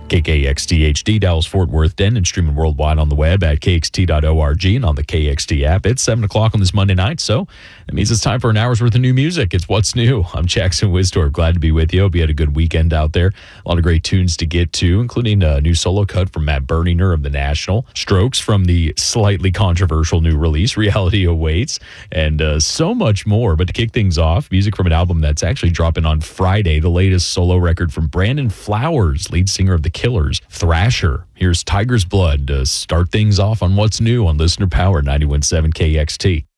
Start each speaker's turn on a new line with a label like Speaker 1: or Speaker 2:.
Speaker 1: KKXT HD, Dallas, Fort Worth, Denton, and streaming worldwide on the web at kxt.org and on the KXT app. It's 7 o'clock on this Monday night, so that means it's time for an hour's worth of new music. It's What's New. I'm Jackson Wisdorf. Glad to be with you. Hope you had a good weekend out there. A lot of great tunes to get to, including a new solo cut from Matt Berninger of The National, Strokes from the slightly controversial new release, Reality Awaits, and so much more. But to kick things off, music from an album that's actually dropping on Friday, the latest solo record from Brandon Flowers, lead singer of The Killers, Thrasher. Here's Tiger's Blood to start things off on What's New on Listener Power 91.7 KXT.